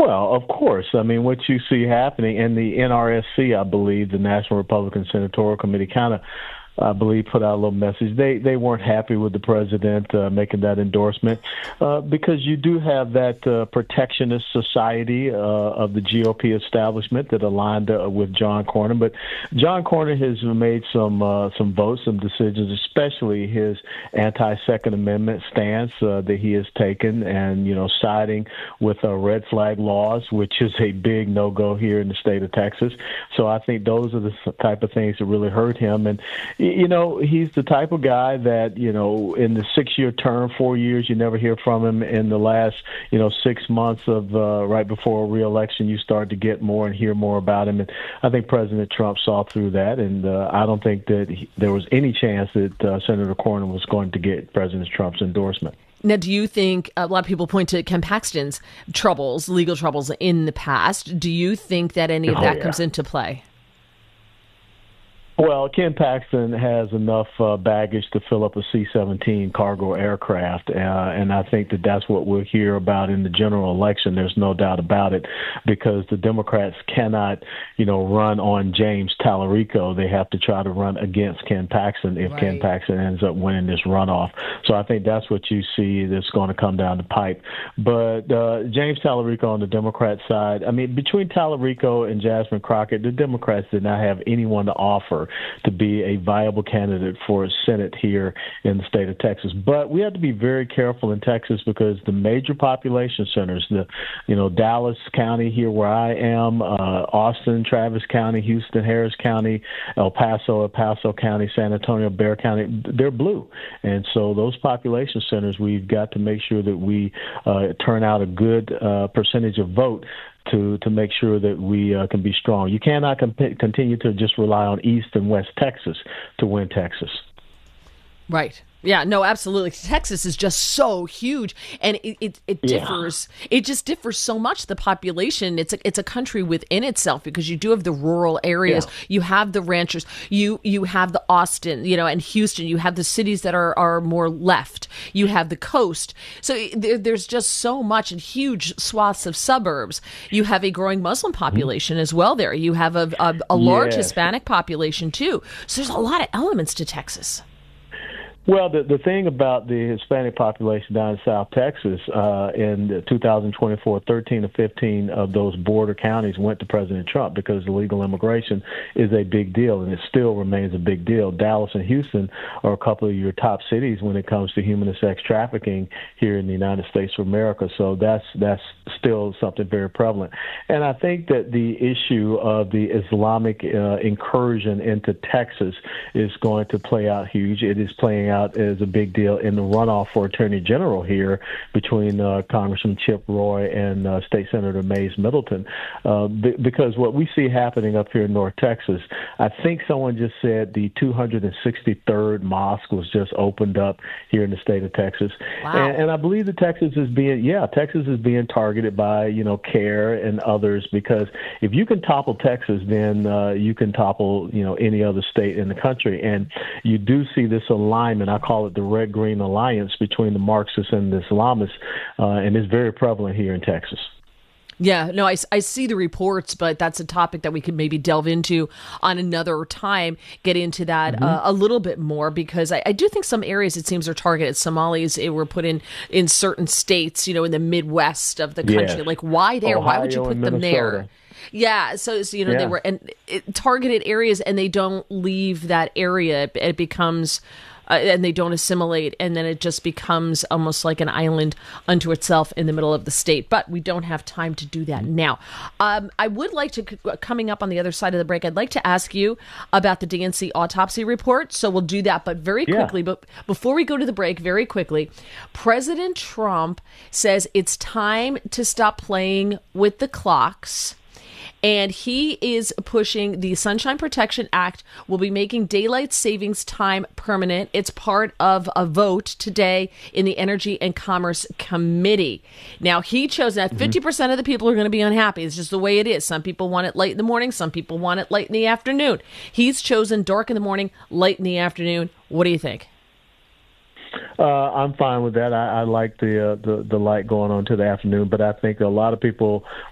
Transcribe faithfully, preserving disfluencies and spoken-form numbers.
Well, of course. I mean, what you see happening, and the N R S C, I believe, the National Republican Senatorial Committee, kind of, I believe, put out a little message. They they weren't happy with the president uh, making that endorsement uh, because you do have that uh, protectionist society uh, of the G O P establishment that aligned uh, with John Cornyn. But John Cornyn has made some uh, some votes, some decisions, especially his anti-Second Amendment stance uh, that he has taken, and you know, siding with uh, red flag laws, which is a big no-go here in the state of Texas. So I think those are the type of things that really hurt him. And you know, he's the type of guy that, you know, in the six-year term, four years, you never hear from him. In the last, you know, six months of uh, right before a re-election, you start to get more and hear more about him. And I think President Trump saw through that. And uh, I don't think that he, there was any chance that uh, Senator Cornyn was going to get President Trump's endorsement. Now, do you think, a lot of people point to Ken Paxton's troubles, legal troubles in the past. Do you think that any of that oh, yeah. comes into play? Well, Ken Paxton has enough uh, baggage to fill up a C seventeen cargo aircraft, uh, and I think that that's what we'll hear about in the general election. There's no doubt about it, because the Democrats cannot, you know, run on James Tallarico. They have to try to run against Ken Paxton if right. Ken Paxton ends up winning this runoff. So I think that's what you see that's going to come down the pipe. But uh, James Tallarico on the Democrat side, I mean, between Tallarico and Jasmine Crockett, the Democrats did not have anyone to offer to be a viable candidate for a Senate here in the state of Texas. But we have to be very careful in Texas, because the major population centers, the, you know, Dallas County here where I am, uh, Austin, Travis County, Houston, Harris County, El Paso, El Paso County, San Antonio, Bexar County, they're blue. And so those population centers, we've got to make sure that we uh, turn out a good uh, percentage of vote to to make sure that we uh, can be strong. You cannot comp- continue to just rely on East and West Texas to win Texas. Right. Yeah, no, absolutely. Texas is just so huge, and it it, it differs. Yeah. It just differs so much. The population, it's a it's a country within itself, because you do have the rural areas, yeah. you have the ranchers, you you have the Austin, you know, and Houston. You have the cities that are, are more left. You have the coast. So there, there's just so much, and huge swaths of suburbs. You have a growing Muslim population mm-hmm. as well. There, you have a a, a large yes. Hispanic population too. So there's a lot of elements to Texas. Well, the the thing about the Hispanic population down in South Texas, uh, in two thousand twenty-four, thirteen to fifteen of those border counties went to President Trump, because illegal immigration is a big deal, and it still remains a big deal. Dallas and Houston are a couple of your top cities when it comes to human and sex trafficking here in the United States of America. So that's that's still something very prevalent. And I think that the issue of the Islamic uh, incursion into Texas is going to play out huge. It is playing out as a big deal in the runoff for Attorney General here between uh, Congressman Chip Roy and uh, State Senator Mays Middleton, uh, b- because what we see happening up here in North Texas, I think someone just said the two hundred sixty-third mosque was just opened up here in the state of Texas. Wow. And, and I believe that Texas is being, yeah, Texas is being targeted by, you know, CARE and others, because if you can topple Texas, then uh, you can topple, you know, any other state in the country. And you do see this alignment, I call it the red-green alliance, between the Marxists and the Islamists, uh, and it's very prevalent here in Texas. Yeah, no, I, I see the reports, but that's a topic that we could maybe delve into on another time, get into that mm-hmm. uh, a little bit more, because I, I do think some areas, it seems, are targeted. Somalis it were put in, in certain states, you know, in the Midwest of the country. Yes. Like, why there? Ohio, why would you put them there? Yeah, so, so you know, yeah. they were and it, targeted areas, and they don't leave that area. It, it becomes... Uh, and they don't assimilate, and then it just becomes almost like an island unto itself in the middle of the state. But we don't have time to do that now. Um, I would like to, coming up on the other side of the break, I'd like to ask you about the D N C autopsy report. So we'll do that, but very quickly. Yeah. But before we go to the break, very quickly, President Trump says it's time to stop playing with the clocks. And he is pushing the Sunshine Protection Act, will be making daylight savings time permanent. It's part of a vote today in the Energy and Commerce Committee. Now, he chose that fifty percent of the people are going to be unhappy. It's just the way it is. Some people want it late in the morning. Some people want it late in the afternoon. He's chosen dark in the morning, light in the afternoon. What do you think? Uh, I'm fine with that. I, I like the, uh, the the light going on to the afternoon, but I think a lot of people